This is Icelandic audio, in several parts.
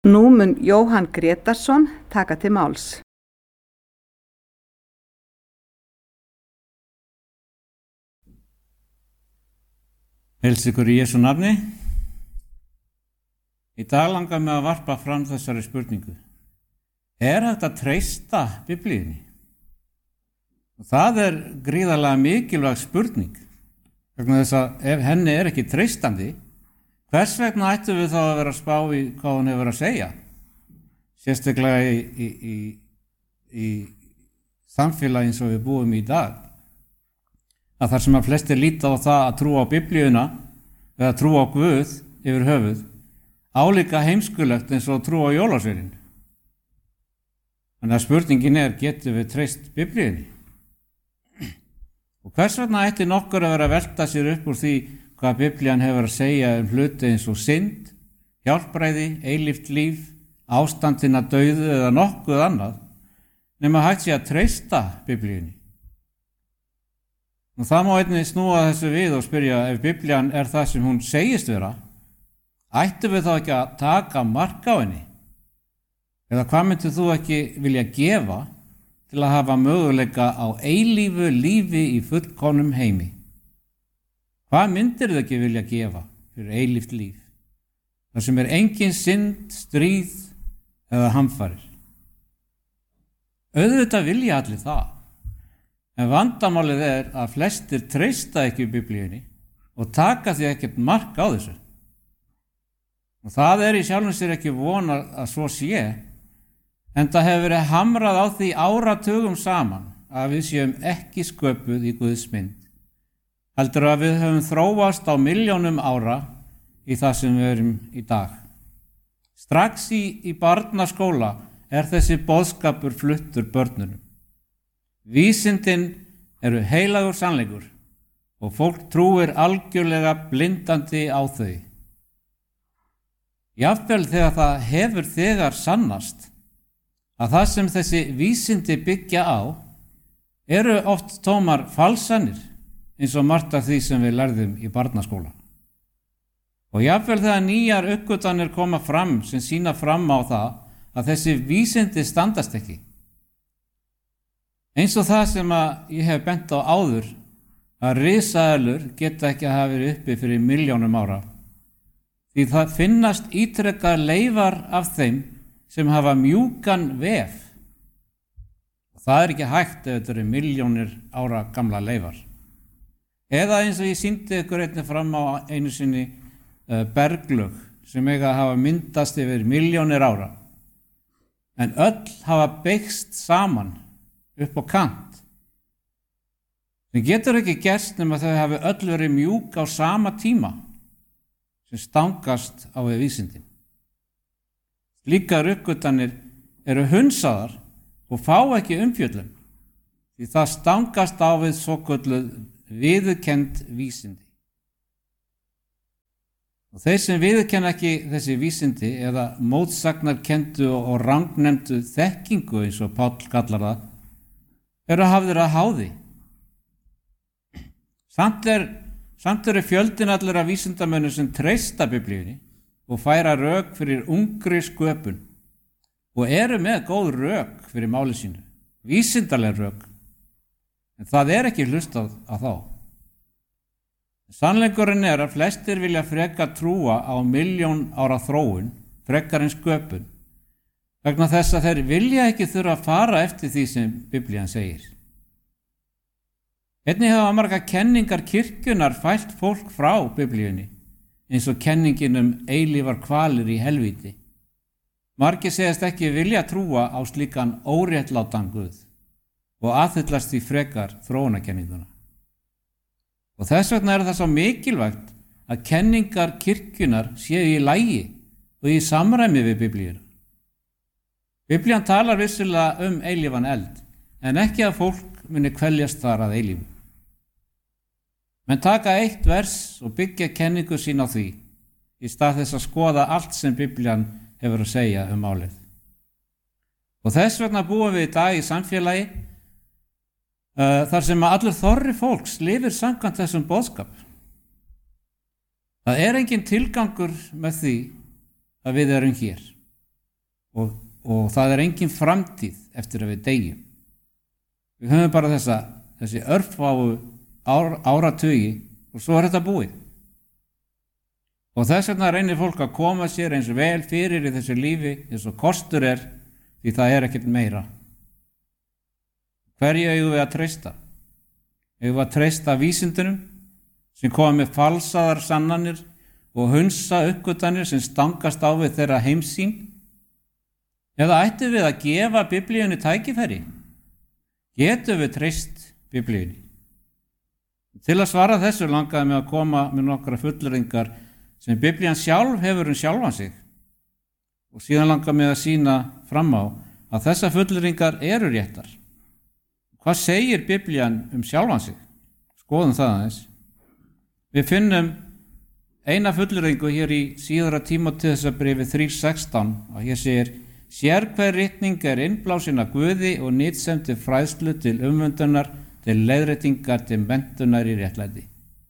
Nú mun Jóhann Grétarsson taka til máls. Heilsa ykkur í Jesú nafni. Í dag langar mig að varpa fram þessari spurningu. Er hægt að treysta Biblíunni? Og það er gríðarlega mikilvæg spurning. Vegna þess að ef henni er ekki treystandi, hvers vegna ættum við þá að vera að spá í hvað hún hefur að segja? Sérstaklega í samfélagi eins og við búum í dag. Að þar sem að flestir líta á það að trúa á Biblíuna eða trúa á Guð yfir höfuð, álíka heimskulegt eins og trúa á jólasveininn. Þannig að spurningin er, getum við treyst Biblíunni? Og hvers vegna ætti nokkur að vera að velta sér upp úr því hvað Biblían hefur að segja hluti eins og synd, hjálpræði, eilíft líf, ástandina dauðu eða nokkuð annað, nema hægt sé að treysta Biblíunni. Og það má einnig snúa þessu við og spyrja, ef Biblían er það sem hún segist vera, ættum við þá ekki að taka mark á henni? Eða hvað myndir þú ekki vilja gefa til að hafa möguleika á eilífu lífi í fullkomnum heimi? Hvað myndir þau ekki vilja gefa fyrir eilíft líf? Það sem er engin synd, stríð eða hamfarir. Auðvitað vilja allir það. En vandamálið er að flestir treysta ekki Biblíunni og taka því ekkert mark á þessu. Og það er í sjálfum sér ekki von að svo sé, en það hefur verið hamrað á því áratugum saman að við séum ekki sköpuð í Guðs mynd. Heldur að við höfum þróast á milljónum ára í það sem við erum í dag. Strax í barnaskóla er þessi boðskapur fluttur börnunum. Vísindin eru heilagur sannleikur og fólk trúir algjörlega blindandi á þau. Jafnvel þegar það hefur þegar sannast að það sem þessi vísindi byggja á eru oft tómar falsanir eins og margt af því sem við lærðum í barnaskóla. Og jafnvel þegar nýjar uppgötvanir koma fram sem sýna fram á það að þessi vísindi standast ekki. Eins og það sem að ég hef bent á áður, að risaeðlur geta ekki að hafa verið uppi fyrir milljónum ára. Því það finnast ítrekkað leifar af þeim sem hafa mjúkan vef. Og það er ekki hægt ef þetta eru milljónir ára gamla leifar. Eða eins og ég sýndi ykkur einnig fram á einu sinni berglög sem eiga að hafa myndast yfir milljónir ára. En öll hafa beygst saman upp á kant. Það getur ekki gerst nema þau hafi öll verið mjúk á sama tíma sem stangast á við vísindin. Slíkar uppgötvanir eru hundsaðar og fá ekki umfjöllun því það stangast á við svokölluð viðurkennd vísindi. Og þeir sem viðurkenna ekki þessi vísindi eða mótsagnarkenndu og rangnefndu þekkingu eins og Páll kallar það, eru hafðir að háði. Samt eru fjöldin allir af vísindamönnum sem treysta Biblíunni og færa rök fyrir ungri sköpun og eru með góð rök fyrir máli sínu, vísindaleg rök, en það er ekki hlustað á þá. Sannleikurinn er að flestir vilja frekar trúa á milljón ára þróun frekar en sköpun, vegna þess að þeir vilja ekki þurfa að fara eftir því sem Biblían segir. Einnig hafa margar kenningar kirkjunnar fælt fólk frá Biblíunni, eins og kenningin eilífar kvalir í helvíti. Margir segast ekki vilja trúa á slíkan óréttlátan Guð og aðhyllast því frekar þróunarkenninguna. Og þess vegna er það svo mikilvægt að kenningar kirkjunnar séu í lagi og í samræmi við Biblíuna. Biblían talar vissulega eilífan eld, en ekki að fólk muni kveljast þar að eilífu. Menn taka eitt vers og byggja kenningu sín á því, í stað þess að skoða allt sem Biblían hefur að segja málið. Og þess vegna búum við í dag í samfélagi þar sem allur þorri fólks lifir samkvæmt þessum boðskap. Það er engin tilgangur með því að við erum hér. og það engin framtíð eftir að við deyjum. Við höfum bara þessi örfáu áratugi og svo þetta búið. Og þess vegna reynir fólk að koma sér eins vel fyrir í þessu lífi eins og kostur því það ekkert meira. Hverju eigum við að treysta? Eigum við að treysta vísindunum sem koma með falsaðar sannanir og hunsa uppgötanir sem stangast á við þeirra heimsýn? Eða ættum við að gefa Biblíunni tækifæri? Getum við treyst Biblíunni? Til að svara þessu langaði mig að koma með nokkra fullyrðingar sem Biblían sjálf hefur sjálfan sig. Og síðan langaði mig að sýna fram á að þessar fullyrðingar eru réttar. Hvað segir Biblían sjálfan sig? Skoðum það aðeins. Við finnum eina fullyrðingu hér í síðara Tímóteusarbréfi 3:16 og hér segir: Sérhver ritning innblásin af Guði og nytsemd til fræðslu, til umvöndunar, til leiðréttingar, til menntunar í réttlæti.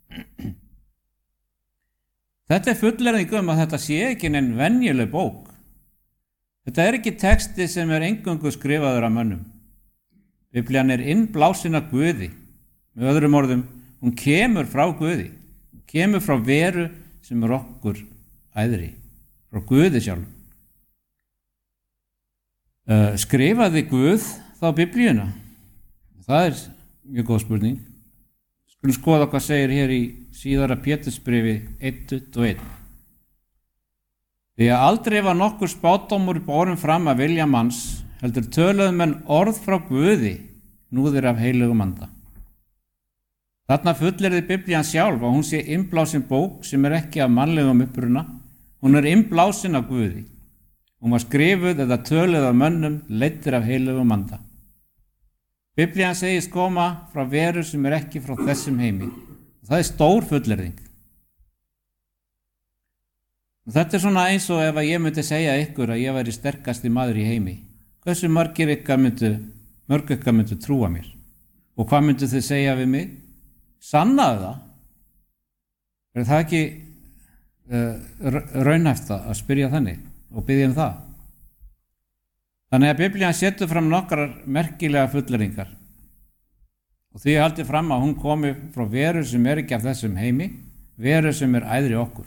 Þetta fullyrðing að þetta sé ekki nein venjuleg bók. Þetta ekki texti sem eingöngu skrifaður af mönnum. Biblían innblásin af Guði. Með öðrum orðum, hún kemur frá Guði. Hún kemur frá veru sem okkur æðri. Frá Guði sjálf. Skrifaði Guð þá Biblíuna? Það mjög góð spurning. Skulum skoða hvað segir hér í síðara Pétursbréfi 1:21. Því að aldrei var nokkur spádómur borin fram af vilja manns, heldur töluðu menn orð frá Guði, knúðir af heilögum anda. Þarna fullyrði Biblían sjálf að hún sé innblásin bók sem ekki af mannlegum uppruna. Hún innblásin af Guði. Hún var skrifuð eða töluð af mönnum, leiddir af heilögum anda. Biblían segist koma frá veru sem ekki frá þessum heimi. Og það stór fullyrðing. Þetta svona eins og ef ég myndi segja ykkur að ég væri sterkasti maður í heimi. Hversu mörg ykkar myndu trúa mér? Og hvað myndu þið segja við mig? Sannaðu það? Það ekki raunhæft að spyrja þannig og biðja það? Þannig að Biblían setur fram nokkrar merkilega fullyrðingar. Og því haldið fram að hún komi frá veru sem ekki af þessum heimi, veru sem æðri okkur.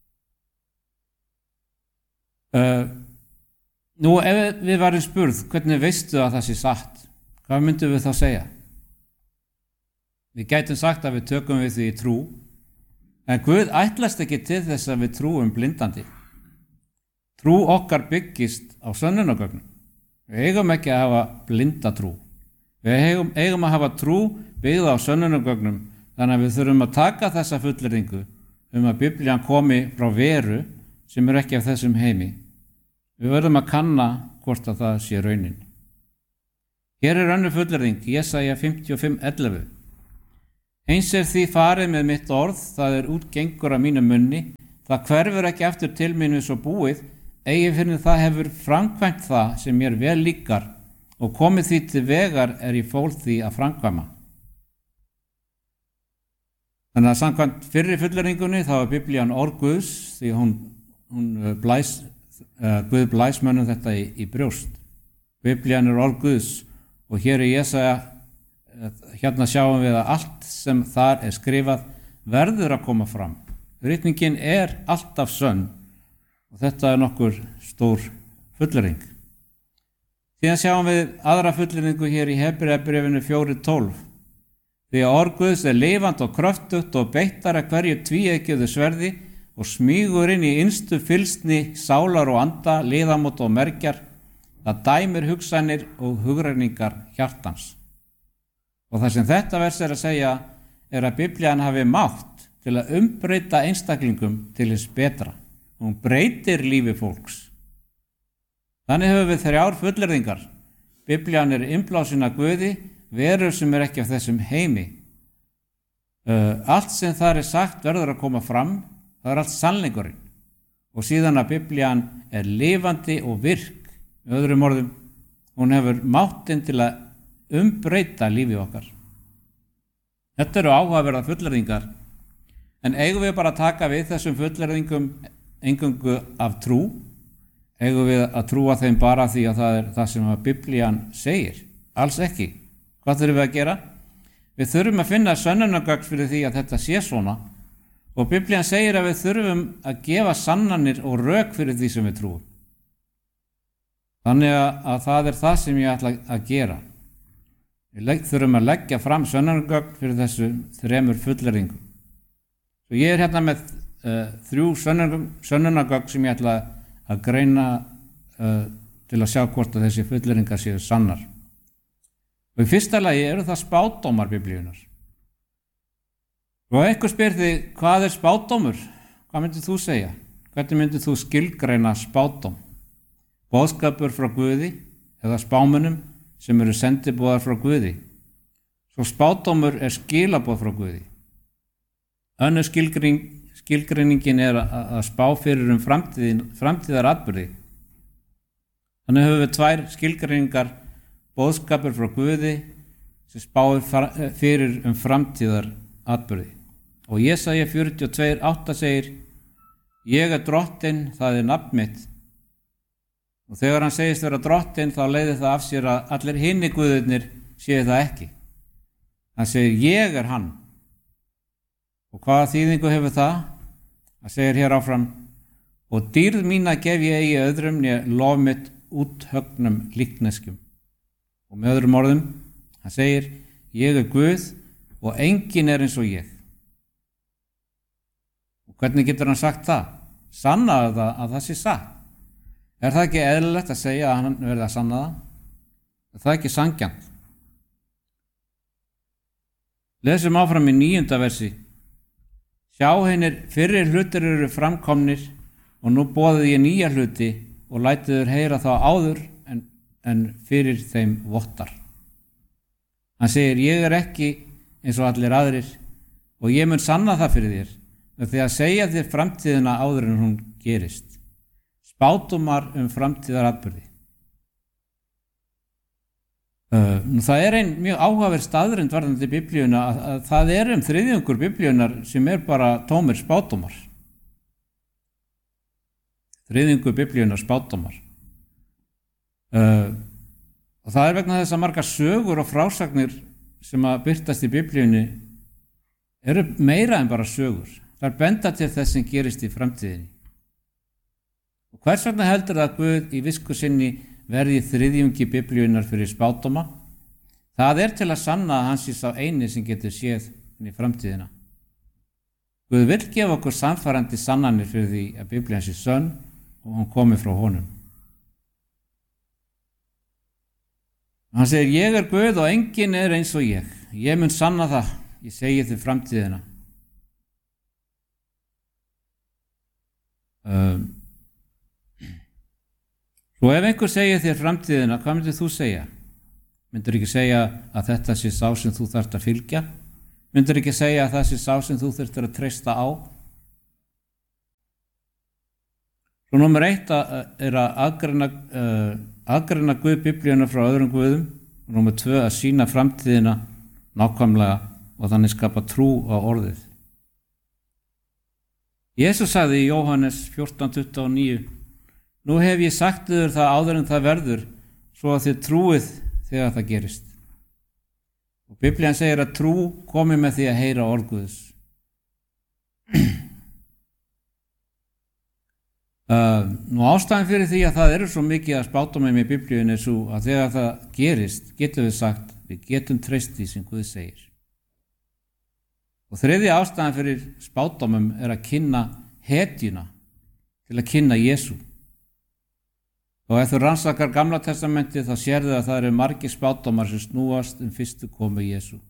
Nú, ef við varum spurð, hvernig veistu að það sé satt? Hvað myndum við þá segja? Við gætum sagt að við tökum við því í trú, en Guð ætlast ekki til þess að við trúum blindandi. Trú okkar byggist á sönnunargögnum. Við eigum ekki að hafa blinda trú. Við eigum að hafa trú byggða á sönnunargögnum, þannig að við þurfum að taka þessa fullyrðingu að Biblían komi frá veru sem ekki af þessum heimi. Við verðum að kanna hvort að það sé raunin. Hér önnur fullyrðing, Jesaja 55:11. Eins því farið með mitt orð, það útgengur af mínu munni, það hverfur ekki aftur til mín við svo búið, eigi fyrir það hefur framkvæmt það sem mér vel líkar og komið því til vegar ég fól því að framkvæma. Þannig að samkvæmt fyrri fullyrðingunni þá Biblían orð Guðs, því Guð blæs mönnum þetta í brjóst. Biblían orð Guðs og hér í Jesaja, hérna sjáum við að allt sem þar skrifað verður að koma fram. Ritningin alltaf sönn og þetta nokkur stór fullyrðing. Síðan sjáum við aðra fullyrðingu hér í Hebreabréfinu 4:12. Því að orð Guðs lifandi og kröftugt og beittara hverju tvíeggjuðu sverði og smýgur inn í innstu fylsni sálar og anda, liðamót og mergjar, það dæmir hugsanir og hugrenningar hjartans. Og það sem þetta vers að segja að Biblían hafi mátt til að umbreyta einstaklingum til hins betra. Hún breytir lífi fólks. Þannig höfum við 3 fullyrðingar. Biblían innblásin af Guði, verur sem ekki af þessum heimi. Allt sem þar sagt verður að koma fram, það allt sannleikurinn. Og síðan að Biblían lifandi og virk. Með öðrum orðum, hún hefur máttinn til að umbreyta lífi okkar. Þetta áhugaverða fullyrðingar, en eigum við bara að taka við þessum fullyrðingum eingöngu af trú, eigum við að trúa þeim bara því að það er það sem að Biblían segir? Alls ekki. Hvað þurfum við að gera? Við þurfum að finna sönnunargögn fyrir því að þetta sé svona, og Biblían segir að við þurfum að gefa sannanir og rök fyrir því sem við trúum. Þannig að það er það sem ég ætla að gera. Við þurfum að leggja fram sönnunargögn fyrir þessu 3 fullyrðingum. Svo ég er hérna með 3 sönnunargögn sem ég ætla að greina til að sjá hvort að þessi fullyrðingar séu sannar. Og í fyrsta lagi eru það spádómar Biblíunnar. Og einhver spyr þig, hvað er spádómur? Hvað myndir þú segja? Hvernig myndir þú skilgreina spádóm? Boðskapur frá Guði eða spámunum sem eru sendiboðar frá Guði. Svo spádómur er skilaboð frá Guði. Önnur skilgreiningin er að spá fyrir framtíðar atburði. Þannig höfum við 2 skilgreiningar, boðskapur frá Guði sem spáir fyrir framtíðar atburði. Og Jesaja 42:8 segir, ég er drottinn, það er nafn mitt. Og þegar hann segist vera drottinn þá leiðir það af sér að allir hinni guðirnir séu það ekki. Hann segir, ég er hann. Og hvaða þýðingu hefur það? Það segir hér áfram, og dýrð mína gef ég eigi öðrum né lof mitt úthögnum líkneskjum. Og með öðrum orðum, hann segir, ég er Guð og enginn er eins og ég. Og hvernig getur hann sagt það? Sannaðu það að það sé satt. Er það ekki eðlilegt að segja að hann verði að sanna það? Er það ekki sanngjarnt? Lesum áfram í 9. versi. Sjá hinir fyrri hlutir eru framkomnir og nú boðið ég nýja hluti og lætið þér heyra þá áður en fyrir þeim vottar. Hann segir, ég er ekki eins og allir aðrir og ég mun sanna það fyrir þér með því að segja þér framtíðina áður en hún gerist. Spádómar framtíðar atburði. Það er ein mjög áhugaverð staðreynd varðandi Biblíuna að það er 3/4 Biblíunnar sem er bara tómir spádómar. 3/4 Biblíunnar spádómar. Og það er vegna þess að margar sögur og frásagnir sem að birtast í Biblíunni eru meira en bara sögur. Það benda til þess sem gerist í framtíðinni. Og hvers vegna heldur það að Guð í visku sinni verði 3/4 Biblíunnar fyrir spádóma? Það er til að sanna að hann sé sá eini sem getur séð inn í framtíðina. Guð vill gefa okkur sannfærandi sannanir fyrir því að Biblían sé sönn og hún komi frá honum. Hann segir, ég er Guð og enginn er eins og ég. Ég mun sanna það, ég segi þér framtíðina. Svo ef einhver segir þér framtíðina, hvað myndir þú segja? Myndir ekki segja að þetta sé sá sem þú þarft að fylgja? Myndir ekki segja að það sé sá sem þú þurftir að treysta á? Svo númer 1 er að aðgreina Guð Biblíuna frá öðrum guðum, og númer 2 að sýna framtíðina nákvæmlega og þannig skapa trú á orðið. Jesús sagði í Jóhannes 14:29, nú hef ég sagt þér það áður en það verður, svo að þið trúið þegar það gerist. Og Biblían segir að trú komi með því að heyra orð Guðs. Nú ástæðan fyrir því að það eru svo mikið að spádómum í Biblíunni er svo að þegar það gerist, getum við sagt, við getum treyst því sem Guð segir. Og 3. ástæðan fyrir spádómum er að kynna hetjuna, til að kynna Jesú. Og ef þú rannsakar Gamla testamentið þá sérðu að það eru margir spádómar sem snúast fyrstu komu Jesú.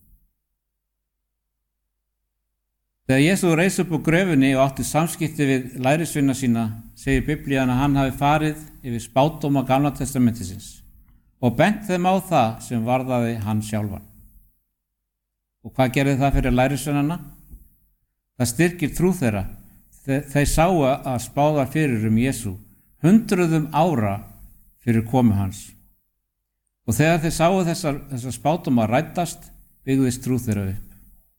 Þegar Jesú reis upp úr gröfinni og átti samskipti við lærisveina sína, segir Biblían að hann hafi farið yfir spádóma Gamla testamentisins og bent þeim á það sem varðaði hann sjálfan. Og hvað gerði það fyrir lærisveinana? Það styrkir trú þeirra. Þeir sáu að spáðar fyrir Jesú hundruðum ára fyrir komu hans. Og þegar þeir sáu þessar spádóma rætast, byggðist trú þeirra upp.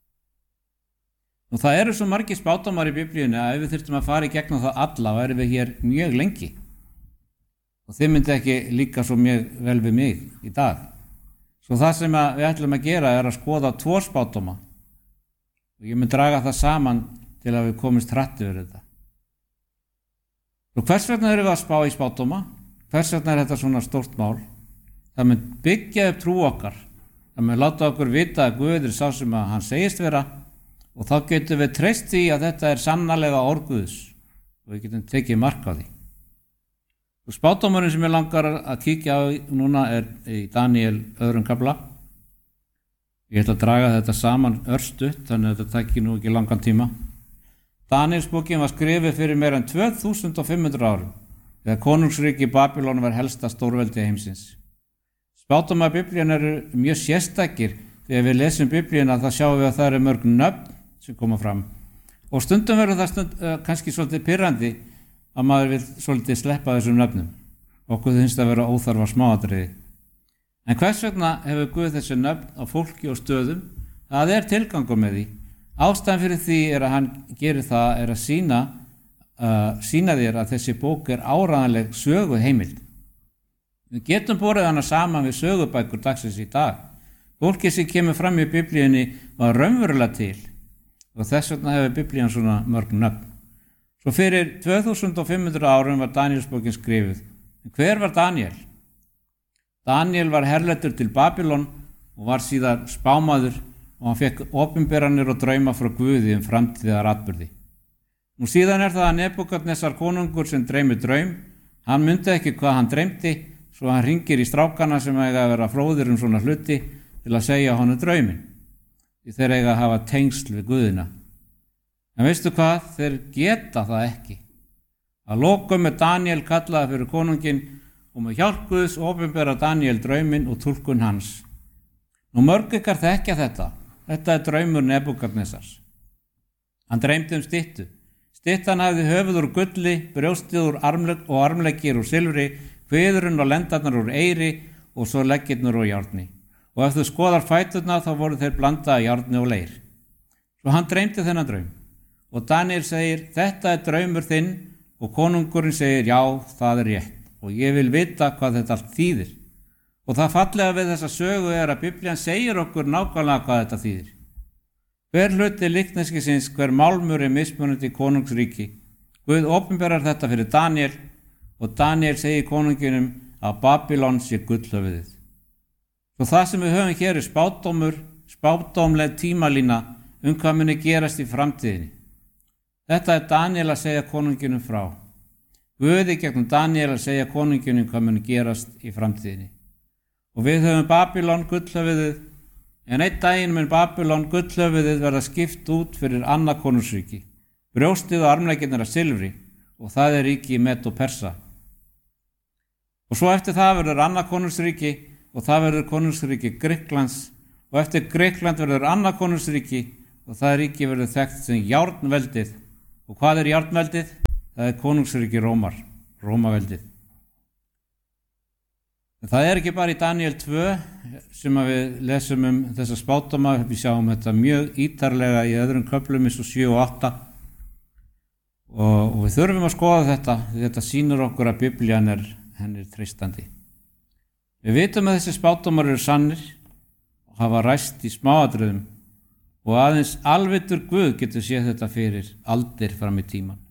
Og það eru svo margir spádómar í Biblíunni að ef við þyrftum að fara í gegnum það alla væri við hér mjög lengi. og þið myndi ekki líka svo mjög vel við mig í dag. Svo það sem við ætlum að gera er að skoða 2 spádóma og ég mun draga það saman til að við komumst hratt yfir þetta. Og hvers vegna erum við að spá í spádóma? Hvers vegna er þetta svona stórt mál? Það mun byggja upp trú okkar. Það mun láta okkur vita að Guð er sá sem að hann segist vera og þá getum við treyst því að þetta er sannarlega orð Guðs og við getum tekið mark á því. Og spádómurinn sem ég langar að kíkja á núna er í Daniel 2. kafla. Ég ætla að draga þetta saman örstutt þannig að þetta taki nú ekki langan tíma. Danielsbókin var skrifið fyrir meira en 2500 árum þegar konungsríki Babylon var helsta stórveldi heimsins. Spádómar Biblíunnar eru mjög sérstakir þegar við lesum Biblíuna þá sjáum við að það eru mörg nöfn sem koma fram og stundum verður það kannski svolítið pirrandi að maður vil svolítið sleppa þessum nöfnum. Okkur finnst að vera óþarfa smáatriði. En hvers vegna hefur Guð þessi nöfn á fólki og stöðum? Það er tilgangur með því. Ástæðan fyrir því er að hann gerir það er að sýna þér að þessi bók er áreiðanleg söguheimild. Við getum borið hana saman við sögubækur dagsins í dag. Fólkið sem kemur fram í Biblíunni var raunverulega til og þess vegna hefur Biblían svona mörg nöfn. Svo fyrir 2500 árum var Danielsbókin skrifuð. En hver var Daniel? Daniel var herletur til Babylon og var síðan spámaður og hann fekk opinberanir og drauma frá Guði framtíðar atburði. Nú síðan er það að Nebúkadnesar konungur sem dreymir draum. Hann mundi ekki hvað hann dreymdi, svo hann hringir í strákana sem eiga að vera fróðir svona hluti til að segja honum drauminn. Því þeir eiga að hafa tengsl við Guðina. En veistu hvað? Þeir geta það ekki. Að lokum er Daniel kallaði fyrir konunginn og með hjálp Guðs opinbera Daniel drauminn og túlkun hans. Nú mörg ykkar þekkja þetta. Þetta er draumur Nebúkadnesars. Hann dreymdi styttu. Styttan hafði höfuð úr gulli, brjóstið úr armleggir úr silfri, kviðurinn og lendarnar úr eyri og svo leggirnur úr járni. Og ef þú skoðar fæturna þá voru þeir blandaði járni og leir. Svo hann dreymdi þennan draum. Og Daniel segir, þetta er draumur þinn og konungurinn segir, já, það er rétt. Og ég vil vita hvað þetta allt þýðir. Og það fallega við þessa sögu er að Biblían segir okkur nákvæmlega hvað þetta þýðir. Hver hluti líkneskisins, hver málmur er mismunandi í konungsríki. Guð opinberar þetta fyrir Daniel og Daniel segir konunginum að Babylon sé gullhöfuðið. Svo það sem við höfum hér er spádómleg tímalína hvað muni gerast í framtíðinni. Þetta er Daniel að segja konunginum frá. Guði gegnum Daniel að segja konunginum hvað muni gerast í framtíðinni. Og við höfum Babylon gullhöfuðið, en einn daginn mun Babylon gullhöfuðið verða skipt út fyrir annað konungsríki. Brjóstið og armleggirnir af silfri og það er ríki Med og Persa. Og svo eftir það verður annað konungsríki og það verður konungsríki Grikklands og eftir Grikkland verður annað konungsríki og það ríki verður þekkt sem járnveldið. Og hvað er járnveldið? Það er konungsríki Rómaveldið. Það er ekki bara í Daniel 2 sem við lesum þessa spádóma, við sjáum þetta mjög ítarlega í öðrum köflum eins og 7 og 8 og við þurfum að skoða þetta sýnir okkur að Biblían henni treystandi. Við vitum að þessi spádómar eru sannir og hafa ræst í smáatriðum og aðeins alvitur Guð getur séð þetta fyrir aldir fram í tíman.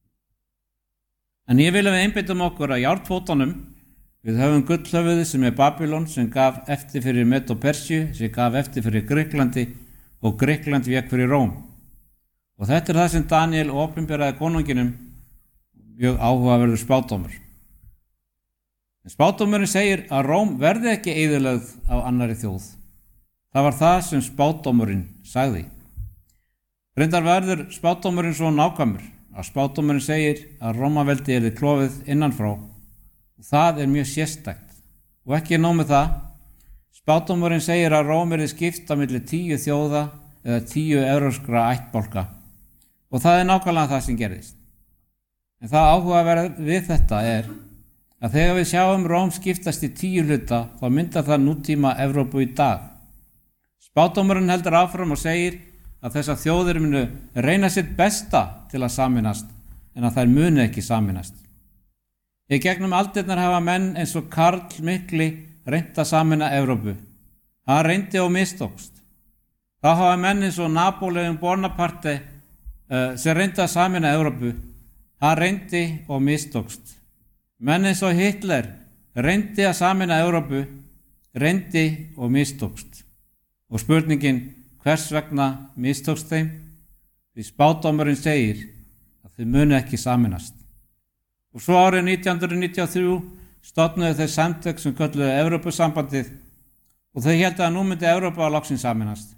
En ég vil að við einbeitum okkur að járnfótunum. Við höfum gullhöfuðið sem er Babylon sem gaf eftir fyrir Med og Persju, sem gaf eftir fyrir Grikklandi og Grikkland vék fyrir Róm. Og þetta er það sem Daniel opinberaði konunginum, mjög áhugaverður spádómur. En spádómurinn segir að Róm verði ekki eyðilögð af annarri þjóð. Það var það sem spádómurinn sagði. Reyndar verður spádómurinn svo nákvæmur að spádómurinn segir að Rómaveldi yrði klofið innanfrá. Það er mjög sérstakt. Og ekki nóg með það, spádómurinn segir að Róm yrði skipt á milli 10 þjóða eða 10 evrópskra ættbálka. Og það er nákvæmlega það sem gerðist. En það áhugaverð við þetta er að þegar við sjáum Róm skiptast í 10 hluta, þá myndar það nútíma Evrópu í dag. Spádómurinn heldur áfram og segir að þessar þjóðir munu reyna sitt besta til að sameinast, en að þær muni ekki sameinast. Í gegnum aldirnar hafa menn eins og Karl mikli reynt að sameina Evrópu. Hann reyndi og mistókst. Þá hafa menn eins og Napóleon Bonaparte sem reyndi að sameina Evrópu. Hann reyndi og mistókst. Menn eins og Hitler reyndi að sameina Evrópu, reyndi og mistókst. Og spurningin, hvers vegna mistókst þeim? Því spádómurinn segir að þau muni ekki sameinast. Og svo árið 1993 stofnuðu þau samtök sem kölluðu Evrópusambandið og þau héldu að nú myndi Evrópa á loksins sameinast.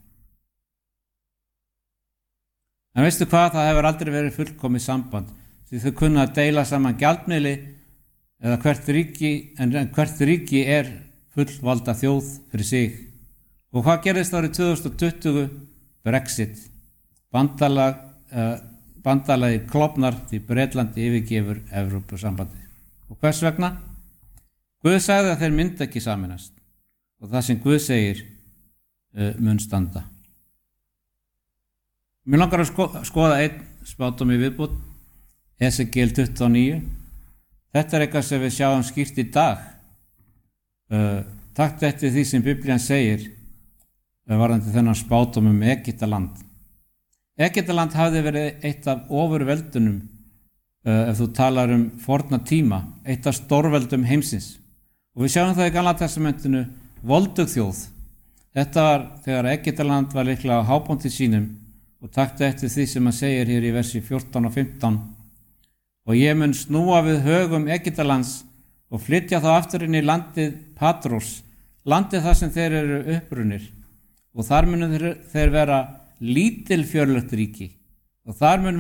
En veistu hvað, það hefur aldrei verið fullkomið samband, því þau kunna að deila saman gjaldmiðli eða hvert ríki er fullvalda þjóð fyrir sig. Og hvað gerðist árið 2020? Brexit. Bandalagi klofnar því Bretland yfirgefur Evrópusambandið. Og hvers vegna? Guð sagði að þeir myndi ekki sameinast og það sem Guð segir mun standa. Mér langar að skoða einn spádóm í viðbót, Esekiel 29. Þetta er eitthvað sem við sjáum skýrt í dag. Taktu eftir því sem Biblían segir varðandi þennan spádóm Egyptaland. Egyptaland hafði verið eitt af ofurveldunum, ef þú talar forna tíma, eitt af stórveldum heimsins. Og við sjáum það í Gamla testamentinu, voldug þjóð. Þetta var þegar Egyptaland var líklega á hápunkti sínum og taktu eftir því sem hann segir hér í versi 14 og 15. Og ég mun snúa við högum Egyptalands og flytja þá aftur inn í landið Patros, landið þar sem þeir eru upprunir. Og þar munu þeir vera lítilfjörlegt ríki og það mun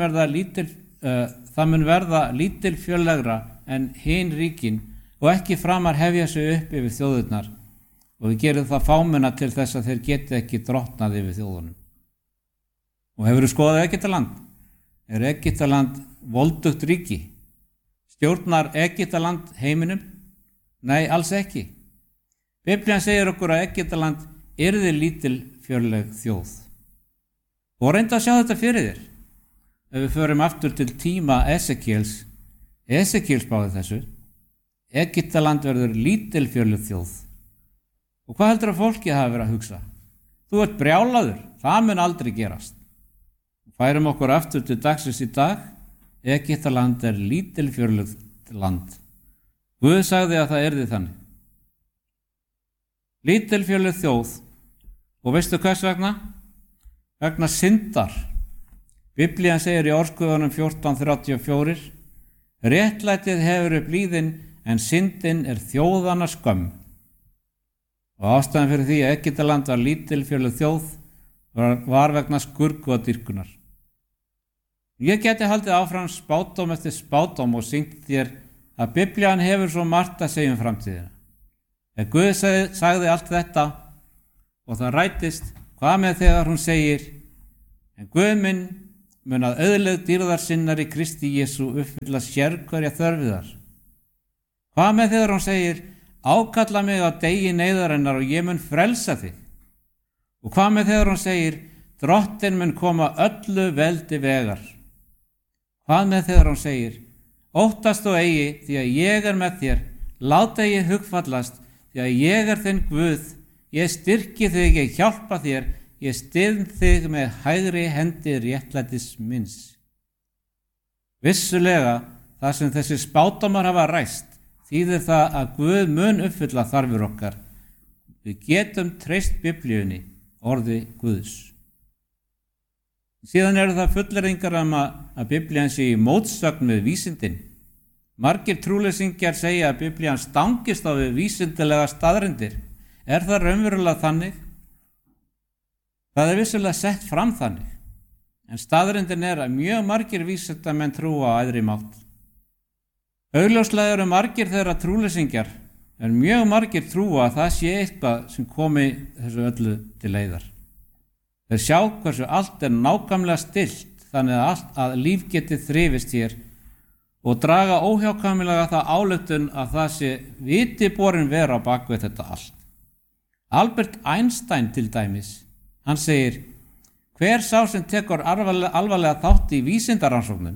verða lítilfjörlegra en hin ríkin og ekki framar hefja sig upp yfir þjóðurnar og við gerum það fámenna til þess að þeir geti ekki drottnað yfir þjóðunum. Og hefurðu skoðað Egyptaland? Er Egyptaland voldugt ríki? Stjórnar Egyptaland heiminum? Nei, alls ekki. Biblían segir okkur að Egyptaland yrði lítilfjörleg þjóð. Og reynda að sjá þetta fyrir þér. Ef við förum aftur til tíma Esekiel spáði þessu. Egyptaland verður lítilfjörleg þjóð. Og hvað heldur að fólkið hafi verið að hugsa? Þú ert brjálaður, það mun aldrei gerast. Færum okkur aftur til dagsins í dag. Egyptaland er lítilfjörleg land. Guð sagði að það yrði þannig. Lítilfjörleg þjóð. Og veistu hvers vegna? Vegna syndar. Biblían segir í Orðsköfunum 14:34 réttlætið hefur upp líðin en syndin er þjóðanna skömm. Og ástæðan fyrir því að Egyptaland var lítilfjörleg þjóð var vegna skurðgoðadýrkunar. Ég geti haldið áfram spádóm eftir spádóm og sýnt þér að Biblían hefur svo margt að segja framtíðina. Ef Guð sagði allt þetta og það rætist, hvað með þegar hún segir en Guð minn mun að auðlegð dýrðar sinnar í Kristi Jesú uppfylla sérhverja þörfiðar? Hvað með þegar hún segir ákalla mig á degi neyðarinnar og ég mun frelsa þig? Og hvað með þegar hún segir drottinn mun koma öllu veldi vegar? Hvað með þegar hún segir óttast og eigi því að ég er með þér, láta ég hugfallast því að ég er þinn Guð, ég styrki þig, ég hjálpa þér, ég styð þig með hægri hendi réttlætis minns. Vissulega, þar sem þessi spádómar hafa ræst, þýðir það að Guð mun uppfylla þarfir okkar. Við getum treyst Biblíunni, orði Guðs. Síðan eru það fullyrðingar að Biblían sé í mótsögn við vísindin. Margir trúleysingjar segja að Biblían stangist á við vísindilega staðreyndir. Er það raunverulega þannig? Það er vissulega sett fram þannig, en staðreyndin er að mjög margir vísindamenn trúa á æðri mátt. Augljóslega eru margir þeirra trúleysingjar, en mjög margir trúa að það sé eitthvað sem komi þessu öllu til leiðar. Þeir sjá hversu allt er nákvæmlega stillt þannig að líf geti þrifist hér og draga óhjákvæmilega það ályktun að það sé viti borin vera á bakvið þetta allt. Albert Einstein til dæmis, hann segir hver sá sem tekur alvarlega þátt í vísindaransóknum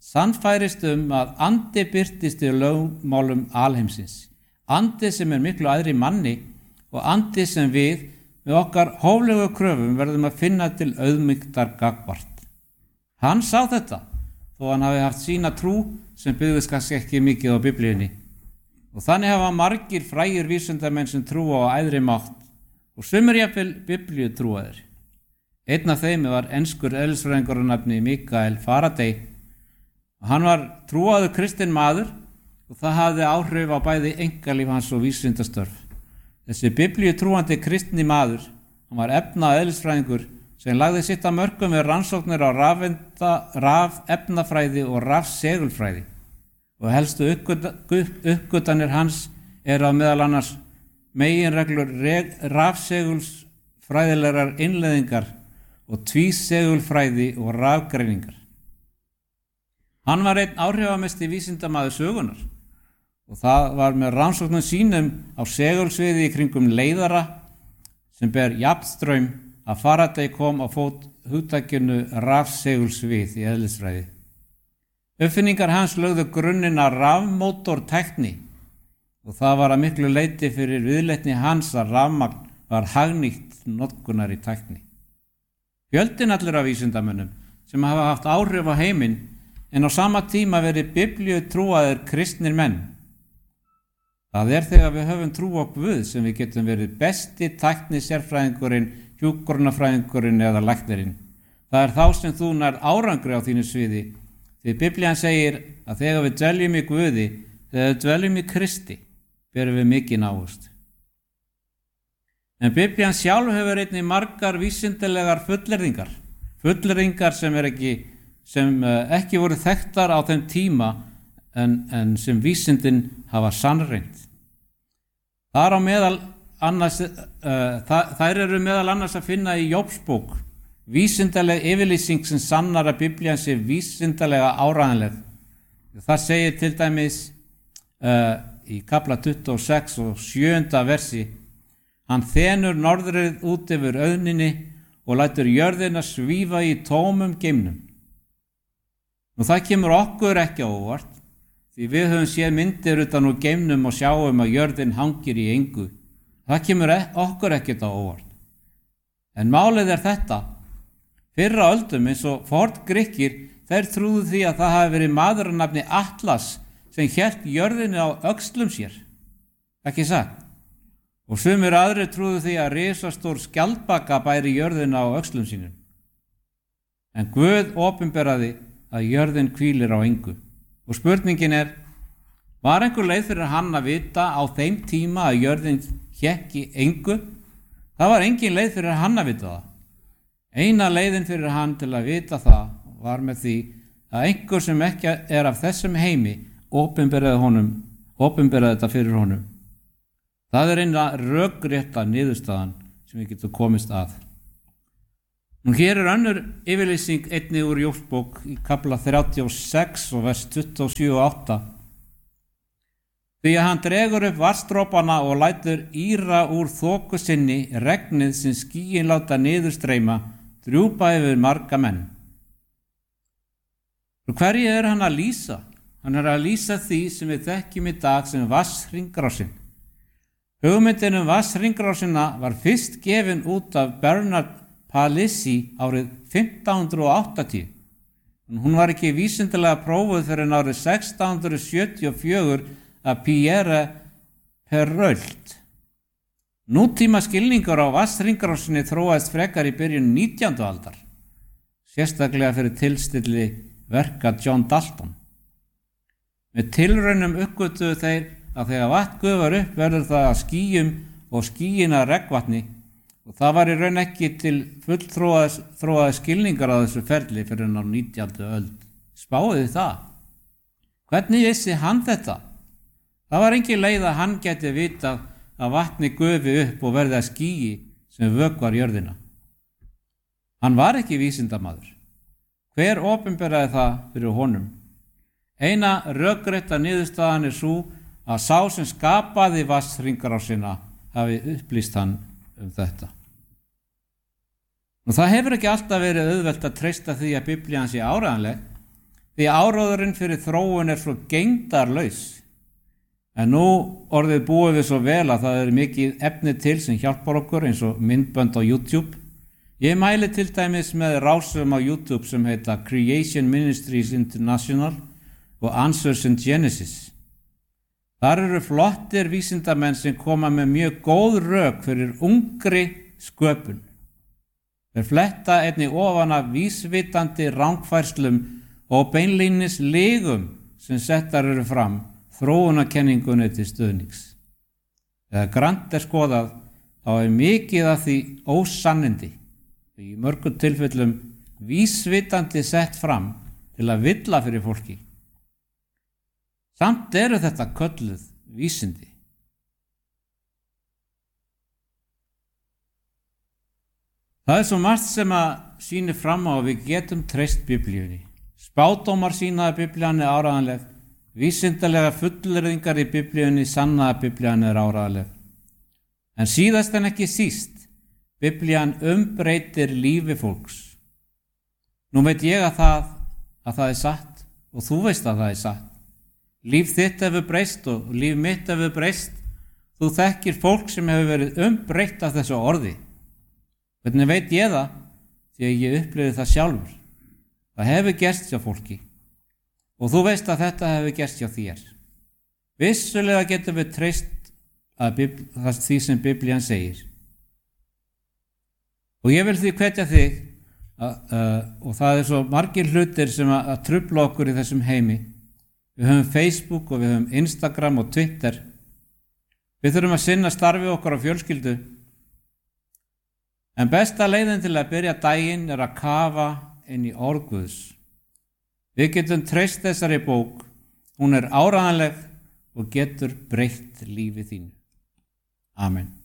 sannfærist að andi birtist í lögmálum alheimsins. Andi sem miklu æðri manni og andi sem við með okkar hóflegu kröfum verðum að finna til auðmýktar gagnvart. Hann sá þetta, þó hann hafi haft sína trú sem byggðist kannski ekki mikið á Biblíunni. Og þannig hafa margir frægir vísindamenn sem trúa á æðri mátt og sumir jafnvel Biblíu trúaðir. Einn af þeim var enskur eðlisfræðingur að nafni Mikael Faraday. Hann var trúaður kristinn maður og það hafði áhrif á bæði einkalíf hans og vísindastörf. Þessi Biblíu trúandi kristni maður, hann var eðlisfræðingur sem lagði sitt að mörkum við rannsóknir á rafefnafræði og rafsegulfræði. Og helstu uppgötanir hans á meðal annars meginreglur rafsegulfræðilegar innleiðingar og tvísegulfræði og rafgreiningar. Hann var einn áhrifamesti vísindamaður sögunar og það var með rannsóknum sínum á segulsviði í kringum leiðara sem ber jafnstraum að Faraday kom á fót hugtakinu rafsegulsvið í eðlisfræði. Uppfinningar hans lögðu grunninn að rafmótortækni og það var að miklu leyti fyrir viðleitni hans að rafmagn var hagnýtt notkunar í tækni. Fjöldinn allur af vísindamönnum sem hafa haft áhrif á heiminn en á sama tíma verið Biblíu trúaðir kristnir menn. Það þegar við höfum trú á Guð sem við getum verið besti tæknisérfræðingurinn, hjúkrunarfræðingurinn eða læknirinn. Það þá sem þú nærð árangri á þínu sviði, því Biblían segir að þegar við dveljum í Guði, þegar við dveljum í Kristi, berum við mikinn ávöxt. En Biblían sjálf hefur einnig margar vísindalegar fullyrðingar sem ekki voru þekktar á þeim tíma en sem vísindin hafa sannreynt. Þær eru meðal annars að finna í Jóbsbók, vísindaleg yfirlýsing sem sannar að Biblían sé vísindalega áræðanleg. Það segir til dæmis í kafla 26 og 7. versi: Hann þenur norðrið út yfir auðninni og lætur jörðina svífa í tómum geimnum. Nú það kemur okkur ekki á óvart, því við höfum séð myndir utan úr geimnum og sjáum að jörðin hangir í engu. Það kemur okkur ekkert á óvart. En málið þetta: fyrr á öldum eins og forngrikkir, þeir trúðu því að það hafi verið maður að nafni Atlas sem hélt jörðinni á öxlum sér. Ekki satt? Og sumir aðrir trúðu því að risastór skjaldbaka bæri jörðina á öxlum sínum. En Guð opinberaði að jörðin hvílir á engu. Og spurningin var einhver leið fyrir hann að vita á þeim tíma að jörðin hékk í engu? Það var engin leið fyrir hann að vita það. Eina leiðin fyrir hann til að vita það var með því að einhver sem ekki af þessum heimi opinberaði þetta fyrir honum. Það eina rökrétta niðurstaðan sem við getum komist að. Nú hér önnur yfirlýsing einnig úr Jóbsbók í kafla 36 og vers 27 og 8. Því að hann dregur upp vatnsdropana og lætur ýra úr þoku sinni regnið sem skýin láta niðurstreyma, drjúpa yfir marga menn. Og hverju hann að lýsa? Hann að lýsa því sem við þekkjum í dag sem vatnshringrásin. Hugmyndin vatnshringrásina var fyrst gefin út af Bernard Palissy árið 1580. Hún var ekki vísindalega prófuð fyrir árið 1674 af Pierre Perrault. Nútíma skilningur á vatnshringrásinni þróaðist frekar í byrjun 19. aldar, sérstaklega fyrir tilstilli verka John Dalton. Með tilraunum uppgötvuðu þeir að þegar vatn gufar upp verður það að skýjum og skýin að regnvatni, og það var í raun ekki til fullþróaði skilningar á þessu ferli fyrir á 19. öld. Spáðu það. Hvernig vissi hann þetta? Það var engin leið að hann gæti vita að vatni gufi upp og verði að skýi sem vökvar jörðina. Hann var ekki vísindamaður. Hver opinberaði það fyrir honum? Eina rökrétta niðurstaðan sú að sá sem skapaði vatnshringrásina hafi upplýst hann þetta. Nú það hefur ekki alltaf verið auðvelt að treysta því að Biblían sé áreiðanleg, því áróðurinn fyrir þróun svo gegndarlaus. En nú orðið búið við svo vel að það mikið efni til sem hjálpar okkur eins og myndbönd á YouTube. Ég mæli til dæmis með rásum á YouTube sem heita Creation Ministries International og Answers in Genesis. Þar flottir vísindamenn sem koma með mjög góð rök fyrir ungri sköpun. Þeir fletta einnig ofan af vísvitandi rangfærslum og beinlínis lygum sem settar fram þróunarkenningunni til stuðnings. Þegar grannt skoðað, þá mikið af því ósannindi, í mörgum tilfellum vísvitandi sett fram til að villa fyrir fólki. Samt þetta kölluð vísindi. Það svo margt sem að sýnir fram á að við getum treyst Biblíunni. Spádómar sýna að Biblían áreiðanleg, vísindalega fullyrðingar í Biblíunni sanna að Biblían áreiðanleg. En síðast en ekki síst, Biblían umbreytir lífi fólks. Nú veit ég að það satt og þú veist að það satt. Líf þitt hefur breyst og líf mitt hefur breyst. Þú þekkir fólk sem hefur verið umbreytt af þessu orði. Hvernig veit ég það? Því að ég upplifði það sjálfur. Það hefur gerst hjá fólki. Og þú veist að þetta hefur gerst hjá þér. Vissulega getum við treyst því sem Biblían segir. Og ég vil því hvetja þig, og það svo margir hlutir sem að trufla okkur í þessum heimi. Við höfum Facebook og við höfum Instagram og Twitter. Við þurfum að sinna starfi okkar á fjölskyldu. En besta leiðin til að byrja daginn að kafa inn í orð Guðs. Við getum treyst þessari bók. Hún áreiðanleg og getur breytt lífi þínu. Amen.